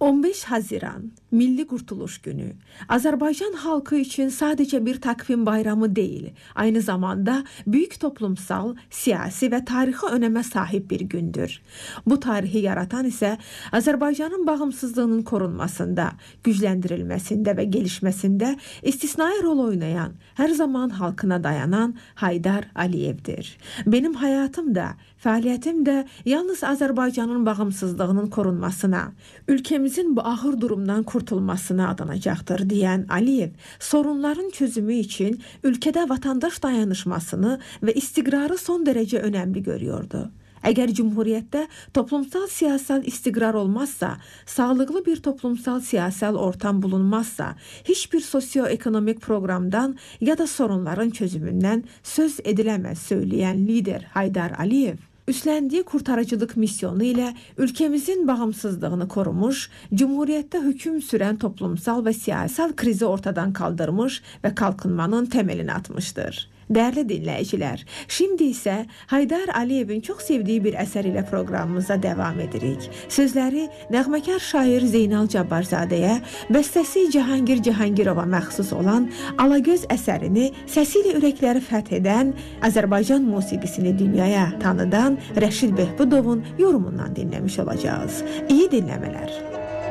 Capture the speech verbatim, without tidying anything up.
on beş Haziran Milli Qurtuluş Günü Azərbaycan halkı için sadece bir takvim bayramı değil, aynı zamanda büyük toplumsal, siyasi ve tarihi öneme sahip bir gündür. Bu tarihi yaratan ise Azərbaycanın bağımsızlığının korunmasında, güçlendirilmesinde ve gelişmesinde istisnai rol oynayan, her zaman halkına dayanan Haydar Aliyev'dir. Benim hayatım da, fəaliyyətim də yalnız Azərbaycanın bağımsızlığının korunmasına, ülkemizin bu ağır durumdan kurtulmasına adanacaqdır diyen Aliyev, sorunların çözümü için ülkede vatandaş dayanışmasını ve istikrarı son derece önemli görüyordu. Eğer Cumhuriyette toplumsal siyasal istikrar olmazsa, sağlıklı bir toplumsal siyasal ortam bulunmazsa, hiçbir sosyoekonomik programdan ya da sorunların çözümünden söz edilemez söyleyen lider Haydar Aliyev, üstlendiği kurtarıcılık misyonu ile ülkemizin bağımsızlığını korumuş, Cumhuriyette hüküm süren toplumsal ve siyasal krizi ortadan kaldırmış ve kalkınmanın temelini atmıştır. Değerli dinleyiciler, şimdi ise Haydar Aliyev'in çok sevdiği bir eser ile programımıza devam edirik. Sözleri nəğməkar şair Zeynal Cabbarzadəyə, bəstəsi Cahangir Cahangirova məxsus olan Alagöz eserini sesiyle ürəkləri fəth edən, Azərbaycan musiqisini dünyaya tanıdan Rəşid Behbudovun yorumundan dinlemiş olacağız. İyi dinlemeler.